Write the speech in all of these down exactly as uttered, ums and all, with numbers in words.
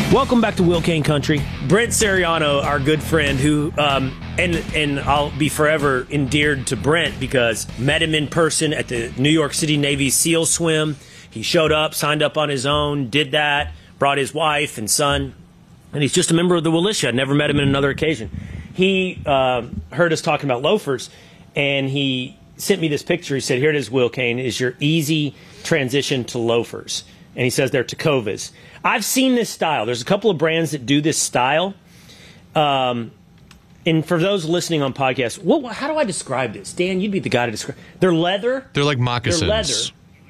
Welcome back to Will Kane Country. Brent Seriano, our good friend, who um, and and I'll be forever endeared to Brent because met him in person at the New York City Navy SEAL swim. He showed up, signed up on his own, did that, brought his wife and son, and he's just a member of the militia. I never met him in another occasion. He uh, heard us talking about loafers, and he sent me this picture. He said, "Here it is, Will Kane, is your easy transition to loafers." And he says they're Tecovas. I've seen this style. There's a couple of brands that do this style. Um, and for those listening on podcasts, what, how do I describe this? Dan, you'd be the guy to describe. They're leather. They're like moccasins. They're leather.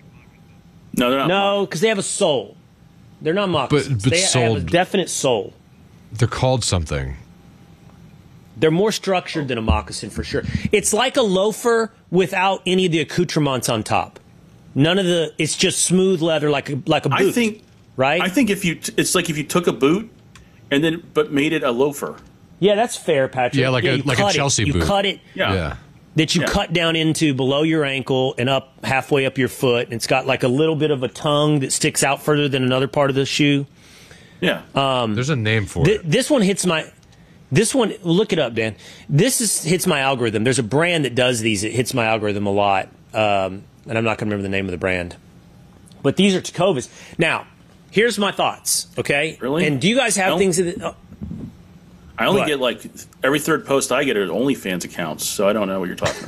No, they're not. No, because they have a sole. They're not moccasins. But, but they sold, have a definite sole. They're called something. They're more structured than a moccasin for sure. It's like a loafer without any of the accoutrements on top. None of the. It's just smooth leather, like a like a boot. I think. Right. I think if you, t it's like if you took a boot, and then but made it a loafer. Yeah, that's fair, Patrick. Yeah, like yeah, a like a Chelsea it. boot. You cut it. Yeah. yeah. That you Yeah. cut down into below your ankle and up halfway up your foot. And it's got like a little bit of a tongue that sticks out further than another part of the shoe. Yeah. Um, There's a name for th it. This one hits my. This one, look it up, Dan. This is hits my algorithm. There's a brand that does these. It hits my algorithm a lot, um, and I'm not going to remember the name of the brand. But these are Tecovas. Now, here's my thoughts. Okay. Really? And do you guys have No. things that? Oh, I only what? get like every third post I get are OnlyFans accounts, so I don't know what you're talking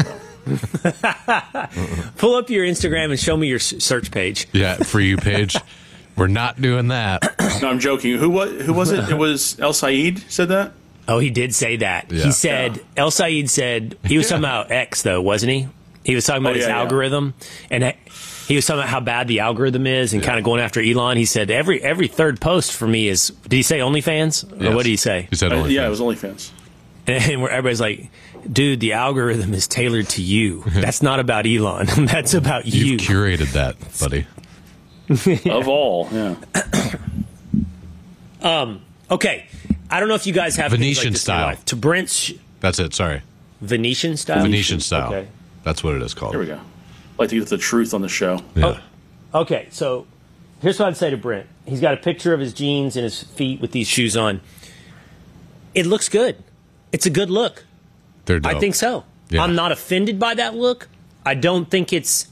about. pull up your Instagram and show me your s- search page. Yeah, for you page. We're not doing that. No, I'm joking. Who was who was it? It was El Said said that. Oh, he did say that. Yeah. He said, Yeah. El Said said, he was talking about X, though, wasn't he? He was talking about Oh, his yeah, yeah. algorithm, and ha- he was talking about how bad the algorithm is and kind of going after Elon. He said, every every third post for me is, did he say OnlyFans? Or Yes. what did he say? He said Uh, OnlyFans. yeah, it was OnlyFans. And where everybody's like, dude, the algorithm is tailored to you. That's not about Elon. That's about you. You've curated that, buddy. Of all, yeah. um, okay. I don't know if you guys have things Venetian like this in your style. life. To Brent's That's it. Sorry. Venetian style? Venetian style. Okay. That's what it is called. There we go. Like to get the truth on the show. Yeah. Oh, okay, so here's what I'd say to Brent. He's got a picture of his jeans and his feet with these shoes on. It looks good. It's a good look. They're dope. I think so. Yeah. I'm not offended by that look. I don't think it's